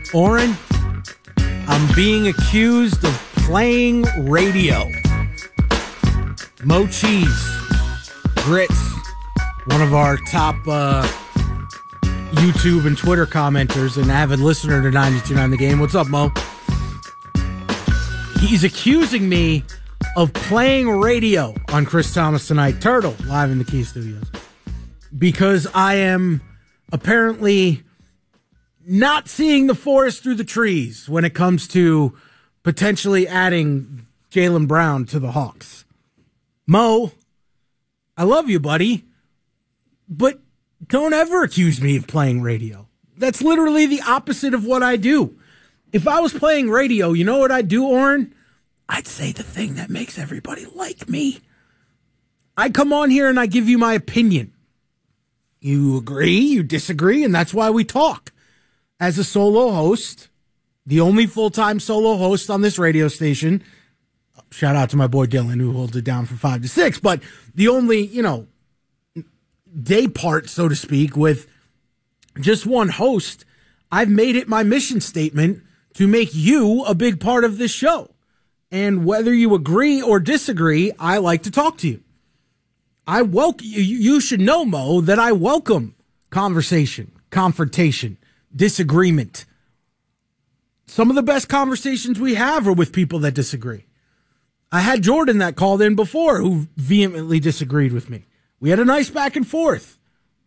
Oren, I'm being accused of playing radio. Mo Cheese, Grits, one of our top YouTube and Twitter commenters, an avid listener to 92.9 The Game. What's up, Mo? He's accusing me of playing radio on Chris Thomas Tonight, Turtle, live in the Key Studios, because I am apparently not seeing the forest through the trees when it comes to potentially adding Jaylen Brown to the Hawks. Mo, I love you, buddy, but don't ever accuse me of playing radio. That's literally the opposite of what I do. If I was playing radio, you know what I'd do, Oren? I'd say the thing that makes everybody like me. I come on here and I give you my opinion. You agree, you disagree, and that's why we talk. As a solo host, the only full-time solo host on this radio station, shout out to my boy Dylan who holds it down from 5 to 6, but the only, day part, so to speak, with just one host, I've made it my mission statement to make you a big part of this show. And whether you agree or disagree, I like to talk to you. You should know, Mo, that I welcome conversation, confrontation, disagreement. Some of the best conversations we have are with people that disagree. I had Jordan that called in before who vehemently disagreed with me. We had a nice back and forth.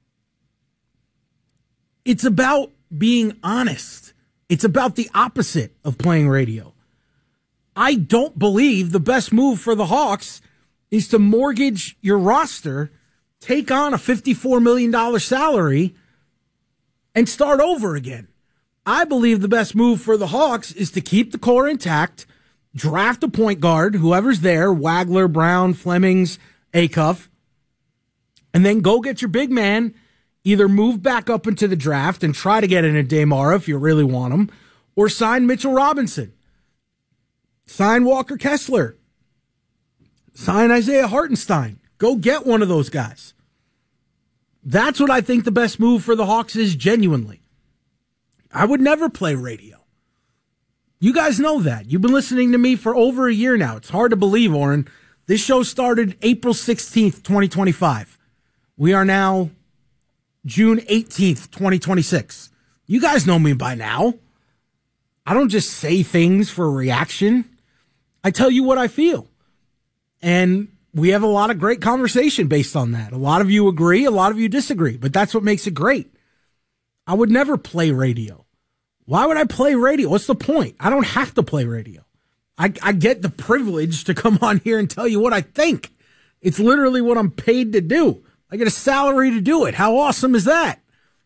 It's about being honest. It's about the opposite of playing radio. I don't believe the best move for the Hawks is to mortgage your roster, take on a $54 million salary, and start over again. I believe the best move for the Hawks is to keep the core intact, draft a point guard, whoever's there, Wagler, Brown, Flemings, Acuff, and then go get your big man, either move back up into the draft and try to get in a Demara if you really want him, or sign Mitchell Robinson, sign Walker Kessler, sign Isaiah Hartenstein. Go get one of those guys. That's what I think the best move for the Hawks is, genuinely. I would never play radio. You guys know that. You've been listening to me for over a year now. It's hard to believe, Oren. This show started April 16th, 2025. We are now June 18th, 2026. You guys know me by now. I don't just say things for a reaction. I tell you what I feel. And we have a lot of great conversation based on that. A lot of you agree, a lot of you disagree, but that's what makes it great. I would never play radio. Why would I play radio? What's the point? I don't have to play radio. I get the privilege to come on here and tell you what I think. It's literally what I'm paid to do. I get a salary to do it. How awesome is that?